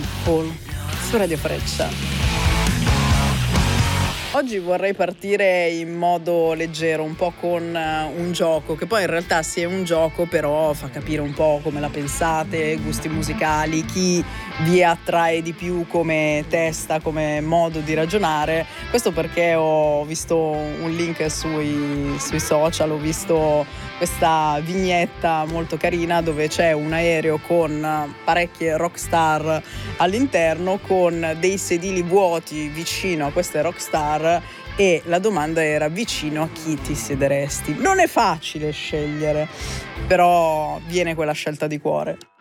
People su Radio Freccia. Oggi vorrei partire in modo leggero, un po' con un gioco, che poi in realtà sì è un gioco, però fa capire un po' come la pensate, gusti musicali, chi vi attrae di più come testa, come modo di ragionare. Questo perché ho visto un link sui social, ho visto questa vignetta molto carina dove c'è un aereo con parecchie rockstar all'interno, con dei sedili vuoti vicino a queste rockstar, e la domanda era: vicino a chi ti siederesti? Non è facile scegliere, però viene quella scelta di cuore.